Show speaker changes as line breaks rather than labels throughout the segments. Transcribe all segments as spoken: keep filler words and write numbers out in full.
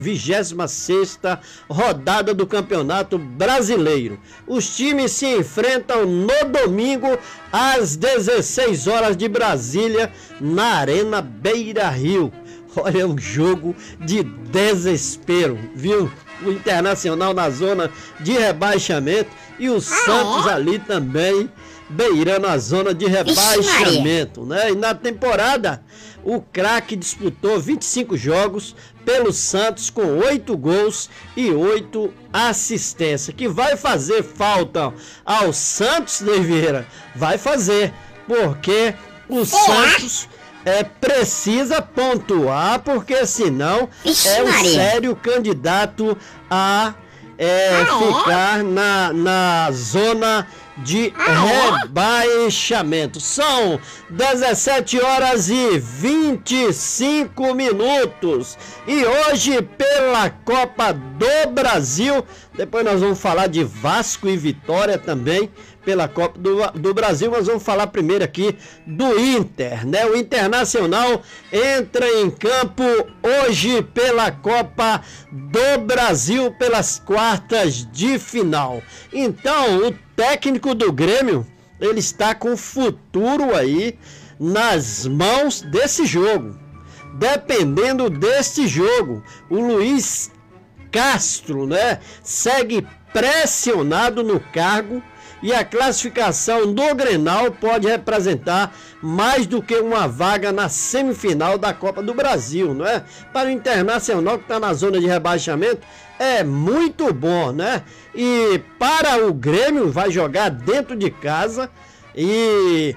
vigésima sexta rodada do Campeonato Brasileiro. Os times se enfrentam no domingo às dezesseis horas de Brasília, na Arena Beira-Rio. Olha, um jogo de desespero, viu? O Internacional na zona de rebaixamento e o Santos ali também beirando a zona de rebaixamento, né? E na temporada, o craque disputou vinte e cinco jogos pelo Santos com oito gols e oito assistências. Que vai fazer falta ao Santos, Ney Vieira? Vai fazer, porque o Santos é, precisa pontuar, porque senão é um sério candidato a é, ficar na, na zona de rebaixamento. São dezessete horas e vinte e cinco minutos. E hoje, pela Copa do Brasil, depois nós vamos falar de Vasco e Vitória também, pela Copa do, do Brasil, mas vamos falar primeiro aqui do Inter, né? O Internacional entra em campo hoje pela Copa do Brasil, pelas quartas de final. Então, o técnico do Grêmio, ele está com o futuro aí nas mãos desse jogo. Dependendo deste jogo, o Luiz Castro, né, segue pressionado no cargo e a classificação do Grenal pode representar mais do que uma vaga na semifinal da Copa do Brasil, não é? Para o Internacional, que está na zona de rebaixamento, é muito bom, né? E para o Grêmio, vai jogar dentro de casa e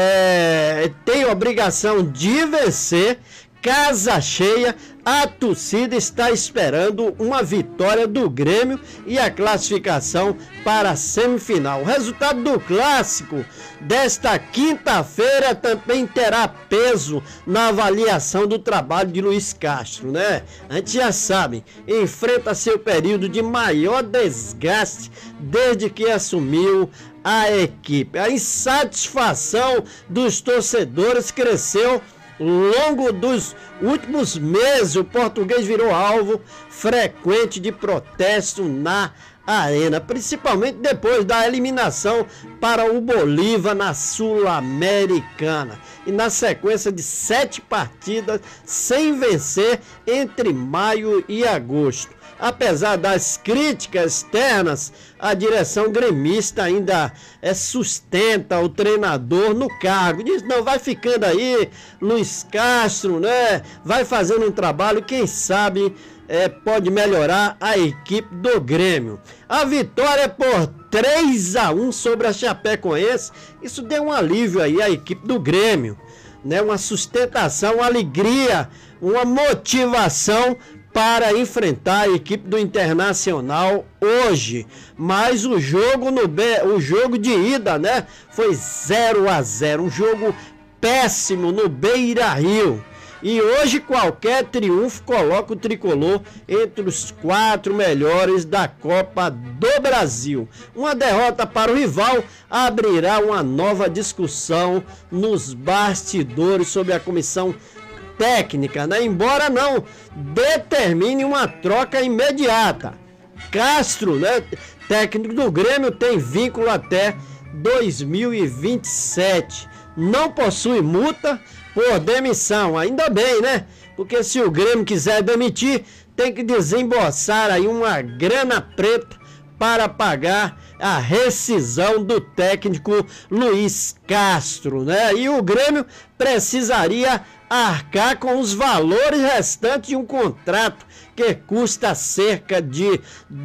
é, tem obrigação de vencer. Casa cheia, a torcida está esperando uma vitória do Grêmio e a classificação para a semifinal. O resultado do clássico desta quinta-feira também terá peso na avaliação do trabalho de Luiz Castro, né? A gente já sabe, enfrenta seu período de maior desgaste desde que assumiu a equipe. A insatisfação dos torcedores cresceu ao longo dos últimos meses. O português virou alvo frequente de protesto na arena, principalmente depois da eliminação para o Bolívar na Sul-Americana e na sequência de sete partidas sem vencer entre maio e agosto. Apesar das críticas externas, a direção gremista ainda é, sustenta o treinador no cargo. Diz, não, vai ficando aí, Luiz Castro, né? Vai fazendo um trabalho, quem sabe é, pode melhorar a equipe do Grêmio. A vitória por três a um sobre a Chapecoense, isso deu um alívio aí à equipe do Grêmio, né? Uma sustentação, uma alegria, uma motivação para enfrentar a equipe do Internacional hoje. Mas o jogo no Be... o jogo de ida, né, foi zero a zero, um jogo péssimo no Beira-Rio. E hoje qualquer triunfo coloca o tricolor entre os quatro melhores da Copa do Brasil. Uma derrota para o rival abrirá uma nova discussão nos bastidores sobre a comissão técnica, né? Embora não determine uma troca imediata. Castro, né, técnico do Grêmio, tem vínculo até dois mil e vinte e sete. Não possui multa por demissão. Ainda bem, né? Porque se o Grêmio quiser demitir, tem que desembolsar aí uma grana preta para pagar a rescisão do técnico Luiz Castro, né? E o Grêmio precisaria arcar com os valores restantes de um contrato que custa cerca de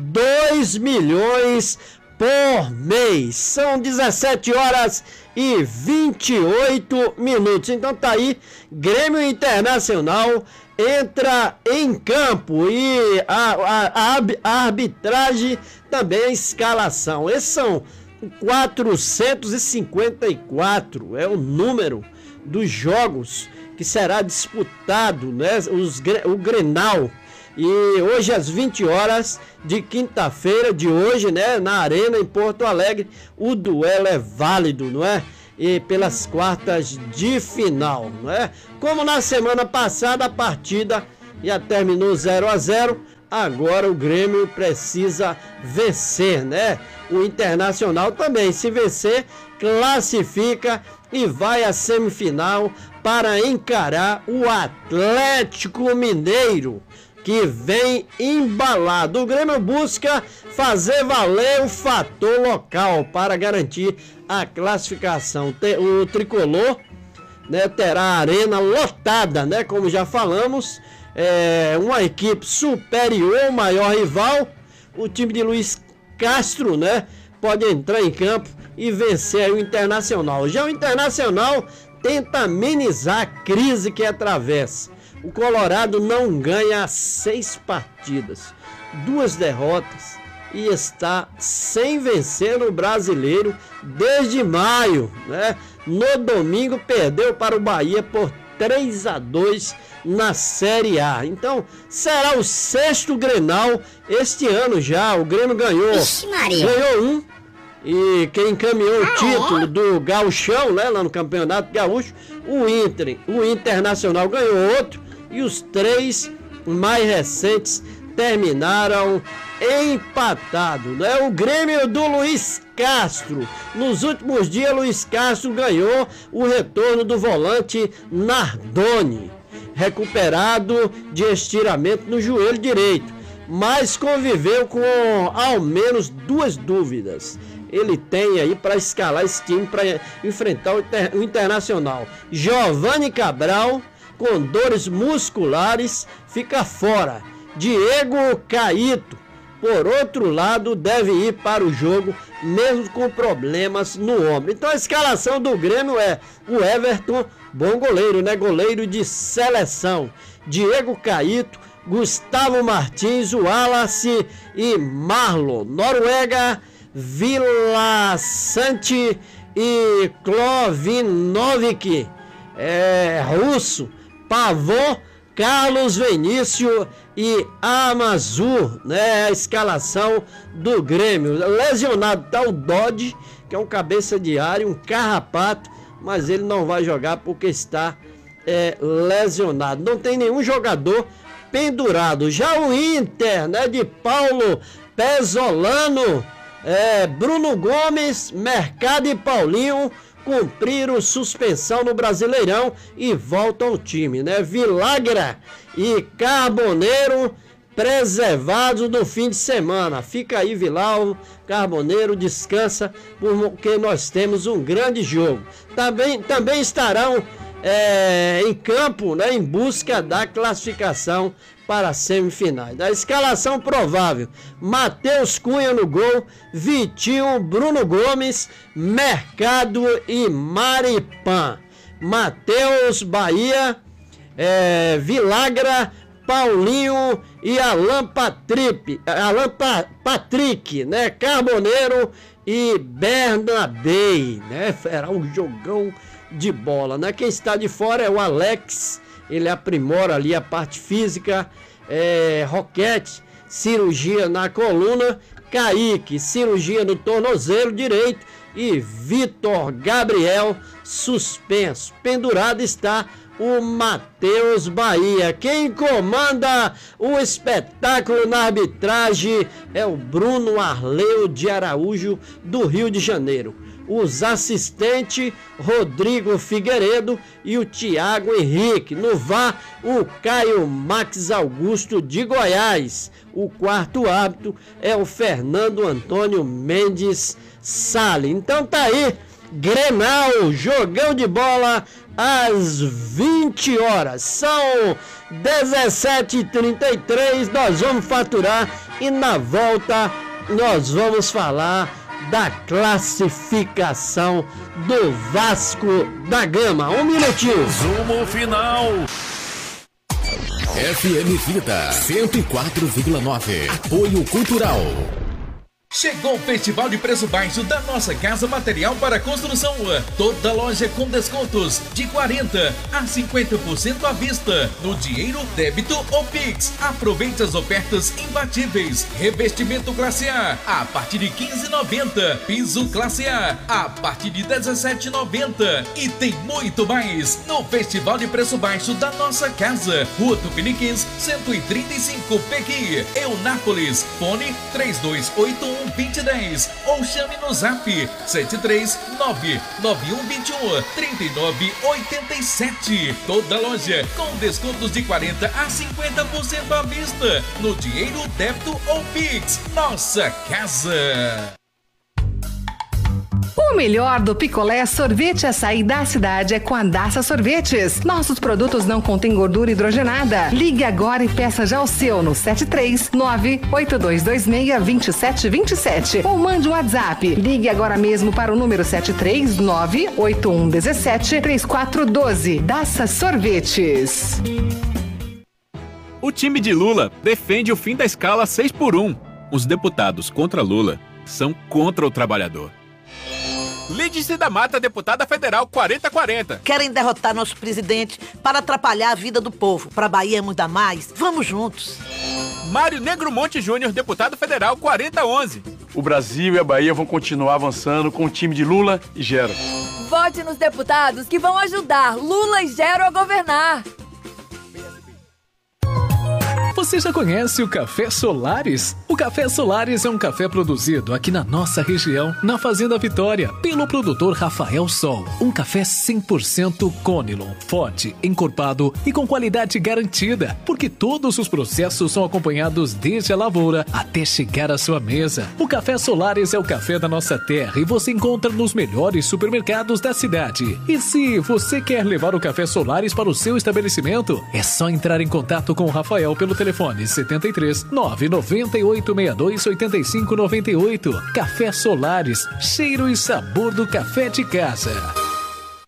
dois milhões por mês. São dezessete horas e vinte e oito minutos. Então tá aí, Grêmio Internacional entra em campo e a, a, a arbitragem também, a escalação. Esses são quatrocentos e cinquenta e quatro, é o número dos jogos que será disputado, né, os, o Grenal. E hoje às vinte horas de quinta-feira de hoje, né, na Arena em Porto Alegre, o duelo é válido, não é? E pelas quartas de final, não é? Como na semana passada, a partida já terminou zero a zero. Agora o Grêmio precisa vencer, né? O Internacional também, se vencer, classifica e vai à semifinal para encarar o Atlético Mineiro, que vem embalado. O Grêmio busca fazer valer o fator local para garantir a classificação. O tricolor, né, terá a arena lotada, né? Como já falamos, é uma equipe superior ao maior rival. O time de Luiz Castro, né, pode entrar em campo e vencer o Internacional. Já o Internacional tenta amenizar a crise que atravessa. O Colorado não ganha há seis partidas, duas derrotas, e está sem vencer no Brasileiro desde maio, né? No domingo perdeu para o Bahia por três a dois na Série A. Então será o sexto Grenal este ano já. O Grêmio ganhou, Ixi, ganhou um, e quem encaminhou o título do Gauchão, né, lá no Campeonato Gaúcho, o Inter, o Internacional ganhou outro, e os três mais recentes terminaram empatados, né? O Grêmio do Luiz Castro, nos últimos dias Luiz Castro ganhou o retorno do volante Nardoni, recuperado de estiramento no joelho direito, mas conviveu com ao menos duas dúvidas. Ele tem aí para escalar esse time para enfrentar o, inter, o Internacional. Giovanni Cabral, com dores musculares, fica fora. Diego Caíto, por outro lado, deve ir para o jogo, mesmo com problemas no ombro. Então a escalação do Grêmio é o Everton, bom goleiro, né? Goleiro de seleção. Diego Caíto, Gustavo Martins, Wallace e Marlon. Noruega, Vila Sante e Klovinovic. É, russo, Pavon, Carlos Vinícius e Amazur, né? A escalação do Grêmio. Lesionado está o Dodge, que é um cabeça de área, um carrapato, mas ele não vai jogar porque está é, lesionado. Não tem nenhum jogador pendurado. Já o Inter, né, de Paulo Pesolano, é, Bruno Gomes, Mercado e Paulinho cumpriram suspensão no Brasileirão e voltam ao time, né? Vilagra e Carboneiro preservados no fim de semana. Fica aí, Vilau, Carboneiro, descansa, porque nós temos um grande jogo. Também, também estarão é, em campo, né, em busca da classificação para as semifinais. A escalação provável: Matheus Cunha no gol, Vitinho, Bruno Gomes, Mercado e Maripan. Matheus, Bahia, é, Vilagra, Paulinho e Alan Patrick, Alan pa, Patrick, né? Carboneiro e Bernabei, né? Será um jogão de bola, né? Quem está de fora é o Alex. Ele aprimora ali a parte física. é, Roquete, cirurgia na coluna. Kaique, cirurgia no tornozelo direito. E Vitor Gabriel, suspenso. Pendurado está o Matheus Bahia. Quem comanda o espetáculo na arbitragem é o Bruno Arleu de Araújo, do Rio de Janeiro. Os assistentes, Rodrigo Figueiredo e o Thiago Henrique. No V A R, o Caio Max Augusto de Goiás. O quarto árbitro é o Fernando Antônio Mendes Sale. Então tá aí, Grenal, jogão de bola às vinte horas. São dezessete e trinta e três, nós vamos faturar e na volta nós vamos falar da classificação do Vasco da Gama. Um minutinho.
Resumo final. F M Vida cento e quatro vírgula nove. Apoio Cultural. Chegou o Festival de Preço Baixo da Nossa Casa Material para Construção. Toda loja com descontos de quarenta a cinquenta por cento à vista, no dinheiro, débito ou Pix. Aproveite as ofertas imbatíveis. Revestimento classe A a partir de quinze reais e noventa centavos. Piso classe A a partir de dezessete reais e noventa centavos. E tem muito mais no Festival de Preço Baixo da Nossa Casa. Rua Tupiniquins, cento e trinta e cinco, Pequi, Eunápolis. Fone três dois oito um, dois zero um zero ou chame no zap sete três nove nove um dois um, três nove oito sete. Toda loja com descontos de quarenta a cinquenta por cento à vista, no dinheiro, débito ou Pix. Nossa Casa.
O melhor do picolé, sorvete açaí da cidade é com a Daça Sorvetes. Nossos produtos não contêm gordura hidrogenada. Ligue agora e peça já o seu no sete três nove oito dois dois seis dois sete dois sete ou mande um WhatsApp. Ligue agora mesmo para o número sete três nove oito um um sete três quatro um dois. Daça Sorvetes.
O time de Lula defende o fim da escala seis por um. Os deputados contra Lula são contra o trabalhador. Lídice da Mata, deputada federal quarenta quarenta.
Querem derrotar nosso presidente para atrapalhar a vida do povo. Para a Bahia mudar mais, vamos juntos.
Mário Negro Monte Júnior, deputado federal quarenta onze.
O Brasil e a Bahia vão continuar avançando com o time de Lula e Gero.
Vote nos deputados que vão ajudar Lula e Gero a governar.
Você já conhece o Café Solares? O Café Solares é um café produzido aqui na nossa região, na Fazenda Vitória, pelo produtor Rafael Sol. Um café cem por cento Conilon, forte, encorpado e com qualidade garantida, porque todos os processos são acompanhados desde a lavoura até chegar à sua mesa. O Café Solares é o café da nossa terra e você encontra nos melhores supermercados da cidade. E se você quer levar o Café Solares para o seu estabelecimento, é só entrar em contato com o Rafael pelo telefone Telefone setenta e três nove nove oito seis dois oito cinco nove oito. Café Solares, cheiro e sabor do café de casa.